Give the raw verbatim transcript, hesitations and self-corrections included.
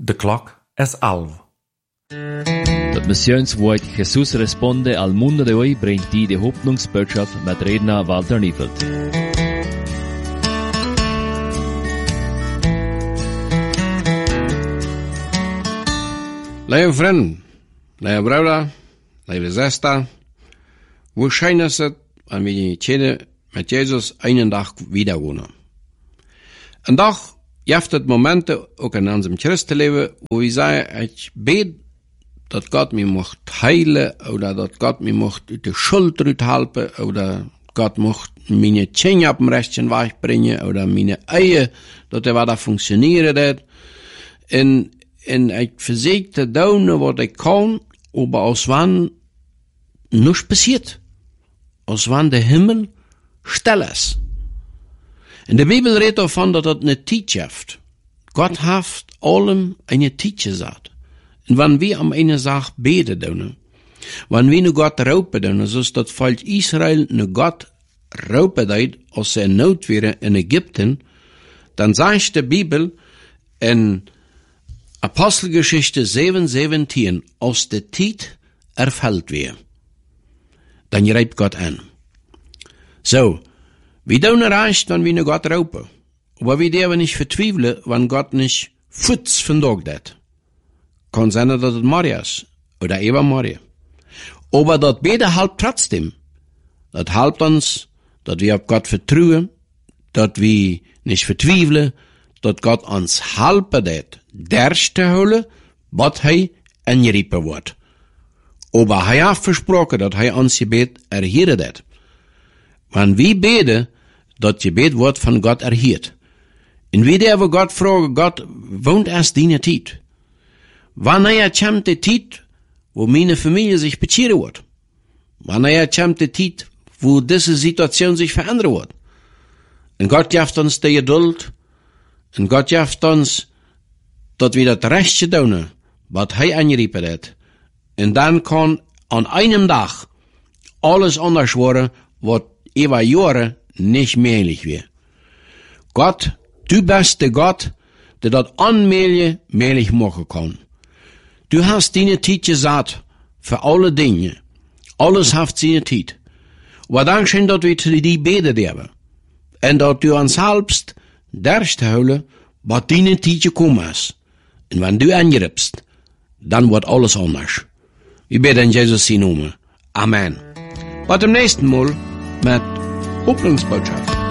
De klok is elf. Das Missionswort Jesus responde al mundo de hoy bringt die die Hoffnungsbotschaft mit Redner Walter Niefeld. Lieve vrienden, lieve broeder, lieve zuster, hoe schön ist es, wenn wir die Tjene mit Jesus einen Tag wiederwohnen. Ein Tag gibt es Momente, auch in unserem Christenleben, wo wir sagen, ich bete, dass Gott mich macht heilen, oder dass Gott mich macht die Schuld helfen, oder Gott macht meine Zähne auf dem rechten Weg bringen, oder meine Eier, dass er weiter funktionieren wird. Und, und ich versuche zu tun, was ich kann, aber als wann nichts passiert. Als wann der Himmel still ist. In der Bibel redet davon, dass das eine Zeit gibt. Gott hat allem eine Zeit gesagt. Und wenn wir am eine Sache beten tun, wenn wir ne Gott raupen tun, so ist das Volk Israel ne Gott raupen deed, als er Not wäre in Ägypten, dann sagt die Bibel in Apostelgeschichte sieben, siebzehn, als der Zeit erfüllt wäre. Dann reibt Gott an. So, wir tun erreicht, wenn wir ne Gott raupen. Aber wir dürfen nicht vertweifeln, wenn Gott nicht Futz von Tag dat. Kann sein, dass es Maria ist. Oder eben Maria. Aber das beide halbt trotzdem. Das halbt uns, dass wir auf Gott vertrauen, dass wir nicht vertweifeln, dass Gott uns helfen wird, derst zu holen, was er angerufen wird. Aber er hat versprochen, dass er uns Gebet erhören wird. Wenn wir beten, das Gebet wird von Gott erhört. Und wir dürfen Gott fragen, Gott, wohnt erst deine Zeit? Wann er kommt die Zeit, wo meine Familie sich bekehren wird? Wann er kommt die Zeit, wo diese Situation sich verändern wird? Und Gott gibt uns die Geduld, und Gott gibt uns, dass wir das Rechte tun, was er angerufen hat. Und dann kann an einem Tag alles anders werden, was über Jahre nicht möglich wäre. Gott, du bist der Gott, der das unmögliche möglich machen kann. Du hast deine Zeit gesagt, für alle Dinge. Alles hat seine Zeit. Aber dann schön, dass wir zu dir beten dürfen. Und dass du uns helfst, derst zu holen, was deine Zeit gekommen ist. Und wenn du angeribst, dann wird alles anders. Wir beten in Jesus Namen. Amen. Bis zum nächsten Mal mit Hoffnungsbotschaft.